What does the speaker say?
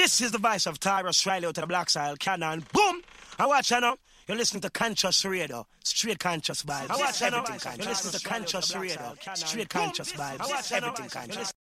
This is the voice of Tyrus Riley out of the Black Soil Cannon. Boom! I watch you now. You're listening to Conscious Radio, straight conscious vibes. I watch you now. You're listening to Conscious Radio, straight conscious vibes. Everything conscious.